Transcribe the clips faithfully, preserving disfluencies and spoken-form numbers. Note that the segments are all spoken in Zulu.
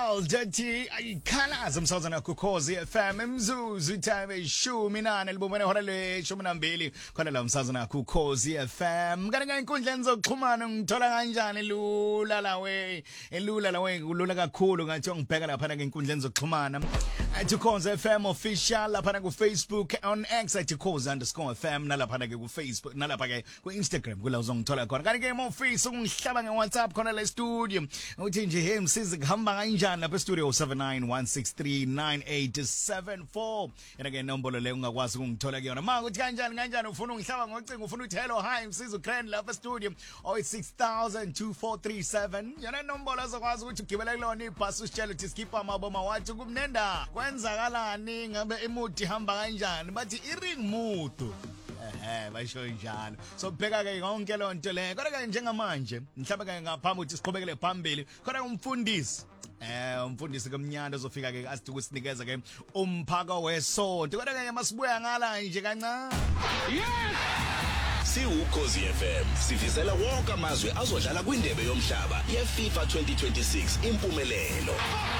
World ethi ayikhalaza umsazana kuKhosi F M imzuzu itime ishumi nane libumene hora leshumi nambili khona la umsazana kuKhosi F M kanti ngeinkundleni zokuxhumana ngithola kanjani lula lawe elula lawe kulula kakhulu ngathi ngibheka lapha ngeinkundleni zokuxhumana at Khosi F M official lapha ku Facebook on X at Khosi underscore F M nalapha ke ku Facebook nalapha ke ku Instagram kula uzongithola khona kanti ke mofisi ungihlaba nge WhatsApp khona le studio uthi nje hey msizi kuhamba kanjani lapha studio seven nine one six three nine eight seven four yena ke nombolo le ungakwazi ukungithola kuyona manje uthi kanjani kanjani ufuna ungihlaba ngocingo ufuna uthi hello hi msizi uGrand lapha studio oh six thousand two four three seven yona nombolo azokwazi ukuthi ugibela kulona ibhasi usitshela uthi skipper maboma wathi kumnenda kwenzakalani ngabe imudi ihamba kanjani bathi iring mood eh basho njalo so bheka ke yonke lonto le kodwa ke njengamanje mhlawumbe ke ngaphambi ukuthi siqhubekele phambili khona umfundisi eh umfundisi kaMnyanda uzofika ke asithi ukusinikeza ke umphako wesonto kodwa ke masibuya ngala nje kancane yes siwukhosi F M sifisela wonke amazwe azodlala kwindebe yomhlaba yeFIFA twenty twenty-six impumelelo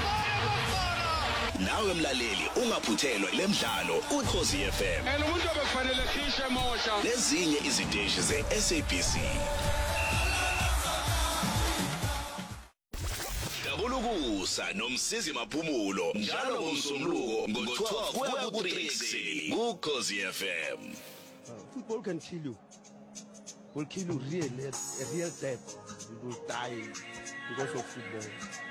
nawe mlaleli ungaphuthelwa lemidlalo uKhosi F M and umuntu obekufanele khishe emosha lezinye iziteshi ze-S A B C Dabulukusa nomsizi maphumulo njalo ngomsombuluko ngo-twelve kuya ku-three ekseni kuKhosi F M. Football can kill you. Will kill you real, a real death. You will die because of football.